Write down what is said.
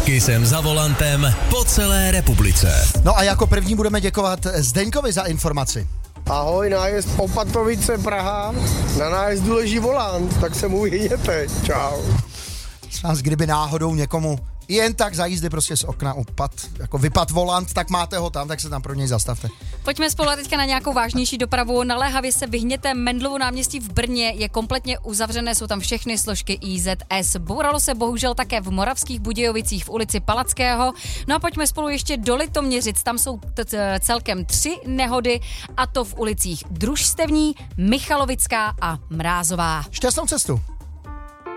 Taky jsem za volantem po celé republice. No a jako první budeme děkovat Zdeňkovi za informaci. Ahoj, nájezd Opatovice Praha, na nájezdu leží volant, tak se mu vyhněte, čau. Kdyby náhodou někomu jen tak za jízdy prostě z okna vypad volant, tak máte ho tam, tak se tam pro něj zastavte. Pojďme spolu teďka na nějakou vážnější dopravu. Naléhavě se vyhněte Mendlovu náměstí v Brně, je kompletně uzavřené, jsou tam všechny složky IZS. Bouralo se bohužel také v Moravských Budějovicích v ulici Palackého. No a pojďme spolu ještě do Litoměřic, tam jsou celkem 3 nehody, a to v ulicích Družstevní, Michalovická a Mrázová. Šťastnou cestu.